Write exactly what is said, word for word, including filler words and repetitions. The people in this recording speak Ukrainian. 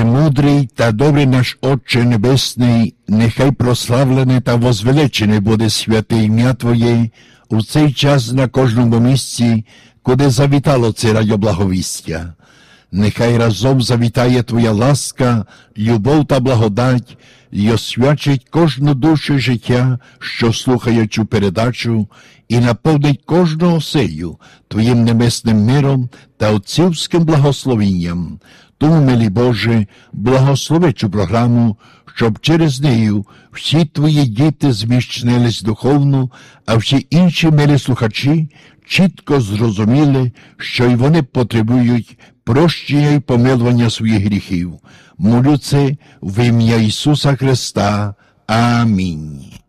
Премудрий та добрий наш Отче Небесний, нехай прославлене та возвеличене буде святе ім'я Твоє у цей час на кожному місці, куди завітало це радіоблаговістя. Нехай разом завітає Твоя ласка, любов та благодать і освячить кожну душу і життя, що слухає цю передачу, і наповнить кожну оселю Твоїм небесним миром та отцівським благословінням. Тому, милий Боже, благослови цю програму, щоб через неї всі Твої діти зміцнились духовно, а всі інші милі слухачі чітко зрозуміли, що й вони потребують прощення й помилування своїх гріхів. Молю це в ім'я Ісуса Христа. Амінь.